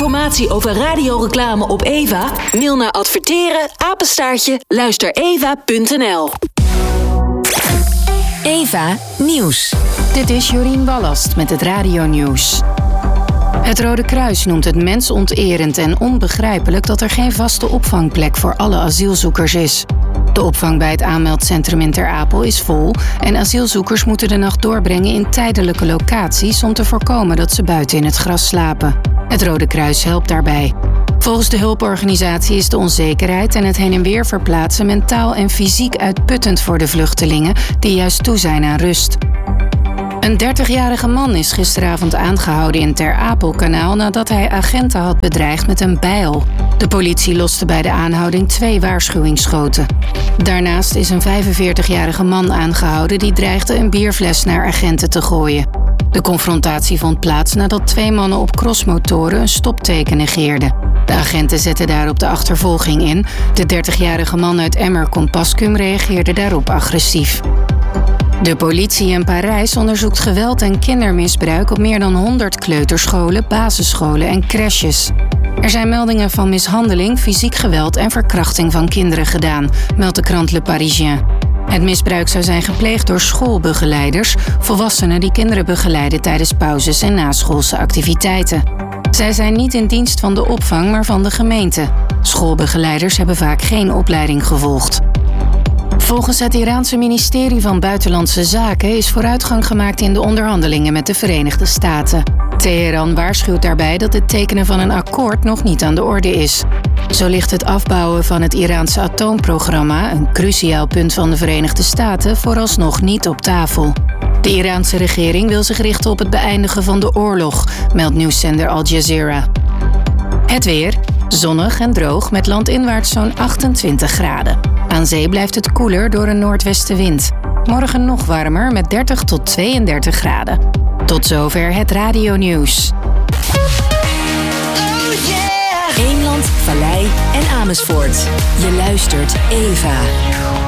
informatie over radioreclame op Eva? Mail naar adverteren@luistereva.nl. Eva Nieuws. Dit is Jorien Ballast met het Radio Nieuws. Het Rode Kruis noemt het mensonterend en onbegrijpelijk dat er geen vaste opvangplek voor alle asielzoekers is. De opvang bij het aanmeldcentrum in Ter Apel is vol en asielzoekers moeten de nacht doorbrengen in tijdelijke locaties om te voorkomen dat ze buiten in het gras slapen. Het Rode Kruis helpt daarbij. Volgens de hulporganisatie is de onzekerheid en het heen en weer verplaatsen mentaal en fysiek uitputtend voor de vluchtelingen die juist toe zijn aan rust. Een 30-jarige man is gisteravond aangehouden in Ter Apelkanaal nadat hij agenten had bedreigd met een bijl. De politie loste bij de aanhouding 2 waarschuwingsschoten. Daarnaast is een 45-jarige man aangehouden die dreigde een bierfles naar agenten te gooien. De confrontatie vond plaats nadat 2 mannen op crossmotoren een stopteken negeerden. De agenten zetten daarop de achtervolging in. De 30-jarige man uit Emmer-Compascum reageerde daarop agressief. De politie in Parijs onderzoekt geweld en kindermisbruik op meer dan 100 kleuterscholen, basisscholen en crèches. Er zijn meldingen van mishandeling, fysiek geweld en verkrachting van kinderen gedaan, meldt de krant Le Parisien. Het misbruik zou zijn gepleegd door schoolbegeleiders, volwassenen die kinderen begeleiden tijdens pauzes en naschoolse activiteiten. Zij zijn niet in dienst van de opvang, maar van de gemeente. Schoolbegeleiders hebben vaak geen opleiding gevolgd. Volgens het Iraanse ministerie van Buitenlandse Zaken is vooruitgang gemaakt in de onderhandelingen met de Verenigde Staten. Teheran waarschuwt daarbij dat het tekenen van een akkoord nog niet aan de orde is. Zo ligt het afbouwen van het Iraanse atoomprogramma, een cruciaal punt van de Verenigde Staten, vooralsnog niet op tafel. De Iraanse regering wil zich richten op het beëindigen van de oorlog, meldt nieuwszender Al Jazeera. Het weer. Zonnig en droog met landinwaarts zo'n 28 graden. Aan zee blijft het koeler door een noordwestenwind. Morgen nog warmer met 30 tot 32 graden. Tot zover het Radio Nieuws. Eemland, Vallei en Amersfoort. Je luistert Eva.